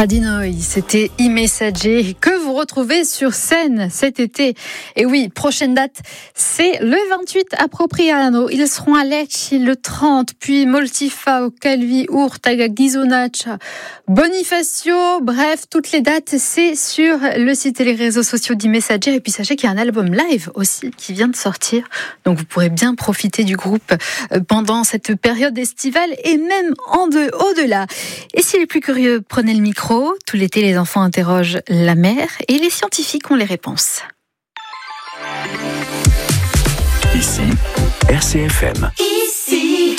Adinoy, c'était e-messager que vous retrouvez sur scène cet été. Et oui, prochaine date, c'est le 28 à Propriano. Ils seront à Lecce le 30, puis Moltifa, Calvi, Urtaga, Ghisonaccia, Bonifacio. Bref, toutes les dates, c'est sur le site et les réseaux sociaux d'e-messager. Et puis sachez qu'il y a un album live aussi qui vient de sortir. Donc vous pourrez bien profiter du groupe pendant cette période estivale et même au-delà. Et si les plus curieux prenaient le micro, tout l'été, les enfants interrogent la mer et les scientifiques ont les réponses. Ici, RCFM. Ici.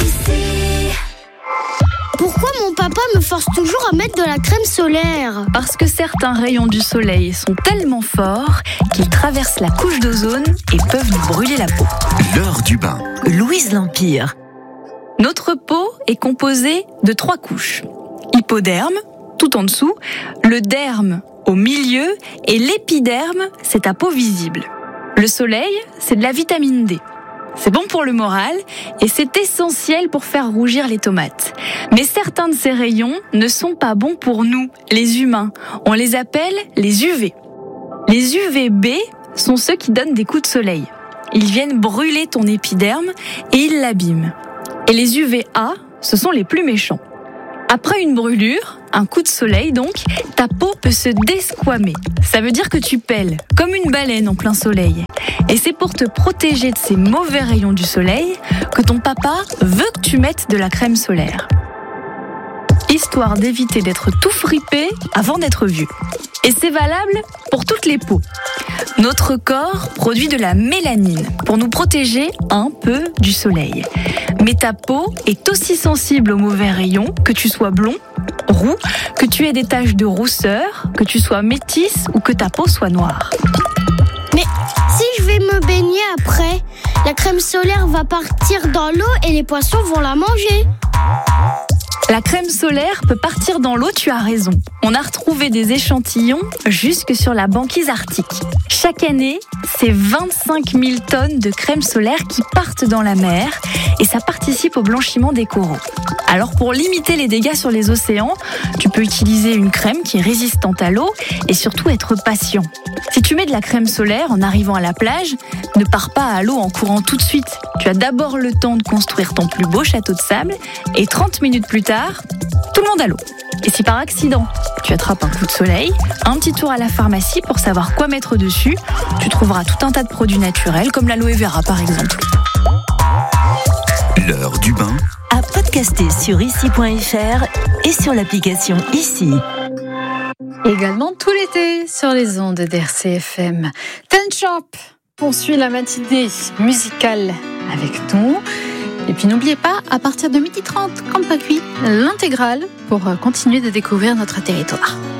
Pourquoi mon papa me force toujours à mettre de la crème solaire ? Parce que certains rayons du soleil sont tellement forts qu'ils traversent la couche d'ozone et peuvent nous brûler la peau. L'heure du bain. Louise L'Empire. Notre peau est composée de 3 couches. Hypoderme, tout en dessous, le derme au milieu et l'épiderme, c'est ta peau visible. Le soleil, c'est de la vitamine D. C'est bon pour le moral et c'est essentiel pour faire rougir les tomates. Mais certains de ces rayons ne sont pas bons pour nous, les humains. On les appelle les UV. Les UVB sont ceux qui donnent des coups de soleil. Ils viennent brûler ton épiderme et ils l'abîment. Et les UVA, ce sont les plus méchants. Après une brûlure, un coup de soleil donc, ta peau peut se desquamer. Ça veut dire que tu pèles, comme une baleine en plein soleil. Et c'est pour te protéger de ces mauvais rayons du soleil que ton papa veut que tu mettes de la crème solaire. Histoire d'éviter d'être tout fripé avant d'être vieux. Et c'est valable pour toutes les peaux. Notre corps produit de la mélanine pour nous protéger un peu du soleil. Mais ta peau est aussi sensible aux mauvais rayons, que tu sois blond, roux, que tu aies des taches de rousseur, que tu sois métisse ou que ta peau soit noire. Mais si je vais me baigner après, la crème solaire va partir dans l'eau et les poissons vont la manger. La crème solaire peut partir dans l'eau, tu as raison. On a retrouvé des échantillons jusque sur la banquise arctique. Chaque année, c'est 25 000 tonnes de crème solaire qui partent dans la mer et ça participe au blanchiment des coraux. Alors pour limiter les dégâts sur les océans, tu peux utiliser une crème qui est résistante à l'eau et surtout être patient. Si tu mets de la crème solaire en arrivant à la plage, ne pars pas à l'eau en courant tout de suite. Tu as d'abord le temps de construire ton plus beau château de sable et 30 minutes plus tard, tout le monde à l'eau. Et si par accident, tu attrapes un coup de soleil, un petit tour à la pharmacie pour savoir quoi mettre dessus, tu trouveras tout un tas de produits naturels comme l'aloe vera par exemple. L'heure du bain. À podcaster sur ici.fr et sur l'application Ici. Également tout l'été sur les ondes d'RCFM. Ten Shop poursuit la matinée musicale avec nous. Et puis n'oubliez pas, à partir de 12h30, comme pas cuit, l'intégrale pour continuer de découvrir notre territoire.